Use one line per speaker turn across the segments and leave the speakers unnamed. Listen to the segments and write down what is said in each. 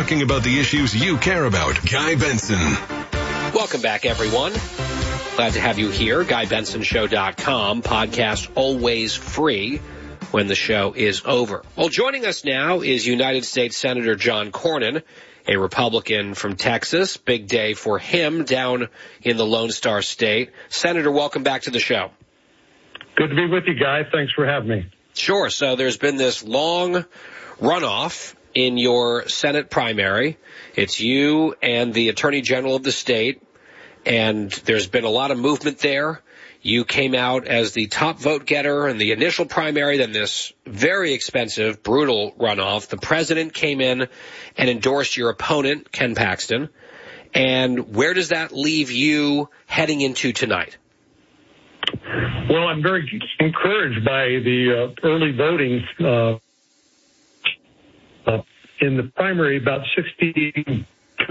talking about the issues you care about. Guy Benson.
Welcome back, everyone. Glad to have you here. GuyBensonShow.com. Podcast always free when the show is over. Well, joining us now is United States Senator John Cornyn, a Republican from Texas. Big day for him down in the Lone Star State. Senator, welcome back to the show.
Good to be with you, Guy. Thanks for having me.
Sure. So there's been this long runoff in your Senate primary. It's you and the Attorney General of the state, and there's been a lot of movement there. You came out as the top vote getter in the initial primary, then this very expensive, brutal runoff. The president came in and endorsed your opponent, Ken Paxton. And where does that leave you heading into tonight?
Well, I'm very encouraged by the early voting in the primary. About 62%.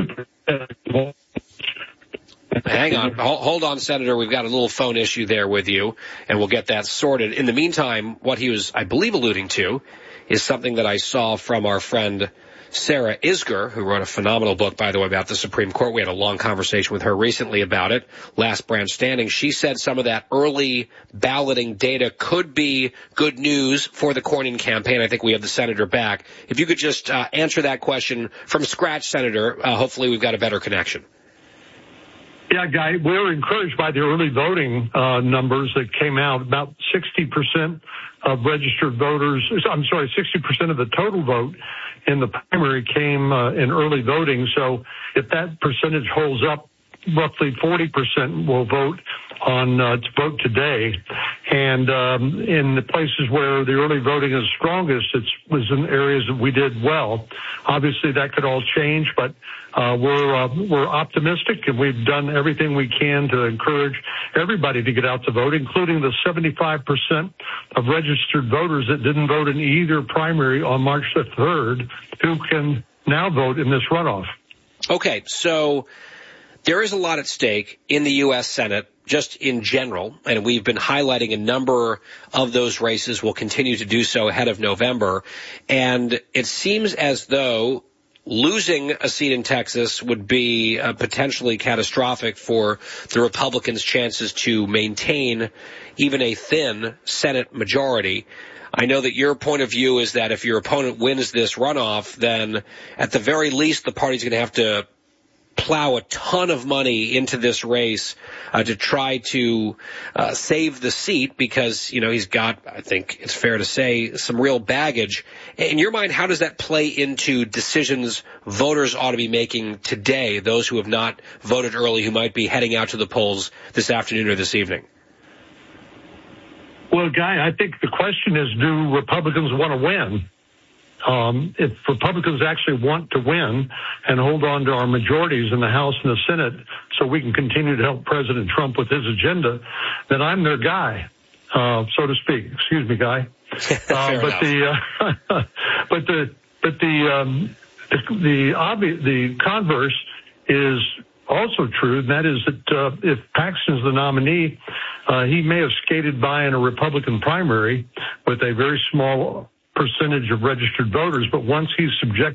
Hang on. Hold on, Senator. We've got a little phone issue there with you, and we'll get that sorted. In the meantime, what he was, I believe, alluding to is something that I saw from our friend Sarah Isgur, who wrote a phenomenal book, by the way, about the Supreme Court. We had a long conversation with her recently about it, Last Branch Standing. She said some of that early balloting data could be good news for the Cornyn campaign. I think we have the senator back. If you could just answer that question from scratch, Senator, hopefully we've got a better connection.
Yeah, Guy, we're encouraged by the early voting numbers that came out. About 60% of registered voters, 60% of the total vote in the primary came in early voting. So if that percentage holds up, roughly 40% will vote on to vote today. And in the places where the early voting is strongest, it was in areas that we did well. Obviously, that could all change, but we're optimistic, and we've done everything we can to encourage everybody to get out to vote, including the 75% of registered voters that didn't vote in either primary on March the 3rd, who can now vote in this runoff.
Okay, so there is a lot at stake in the U.S. Senate, just in general, and we've been highlighting a number of those races. We'll continue to do so ahead of November. And it seems as though losing a seat in Texas would be potentially catastrophic for the Republicans' chances to maintain even a thin Senate majority. I know that your point of view is that if your opponent wins this runoff, then at the very least the party's going to have to plow a ton of money into this race to try to save the seat because, you know, he's got, I think it's fair to say, some real baggage. In your mind, how does that play into decisions voters ought to be making today, those who have not voted early, who might be heading out to the polls this afternoon or this evening?
Well, Guy, I think the question is, do Republicans want to win? If Republicans actually want to win and hold on to our majorities in the House and the Senate so we can continue to help President Trump with his agenda, then I'm their guy, so to speak. Excuse me, Guy. The converse is also true, and that is that if Paxton's the nominee, he may have skated by in a Republican primary with a very small percentage of registered voters, but once he's subjected